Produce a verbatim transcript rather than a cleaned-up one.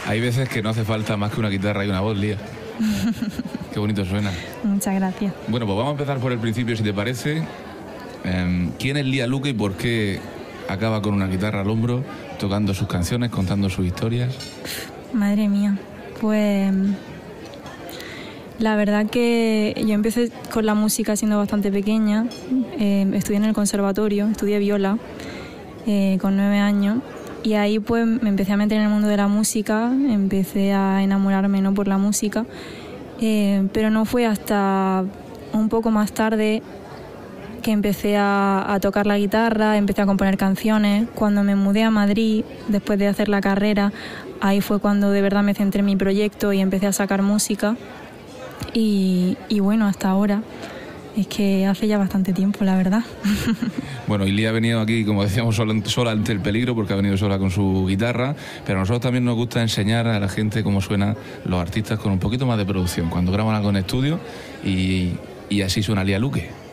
Hay veces que no hace falta más que una guitarra y una voz, Lía. Qué bonito suena. Muchas gracias. Bueno, pues vamos a empezar por el principio, si te parece. Eh, ¿Quién es Lía Luque y por qué acaba con una guitarra al hombro, tocando sus canciones, contando sus historias? Madre mía, pues la verdad que yo empecé con la música siendo bastante pequeña. Eh, estudié en el conservatorio, estudié viola eh, con nueve años y ahí pues me empecé a meter en el mundo de la música, empecé a enamorarme, ¿no?, por la música, eh, pero no fue hasta un poco más tarde que empecé a, a tocar la guitarra, empecé a componer canciones. Cuando me mudé a Madrid, después de hacer la carrera, ahí fue cuando de verdad me centré en mi proyecto y empecé a sacar música. Y, y bueno, hasta ahora. Es que hace ya bastante tiempo, la verdad. Bueno, y Lía ha venido aquí, como decíamos, sola, sola ante el peligro, porque ha venido sola con su guitarra, pero a nosotros también nos gusta enseñar a la gente cómo suenan los artistas con un poquito más de producción, cuando graban algo en estudio, y, y así suena Lía Luque.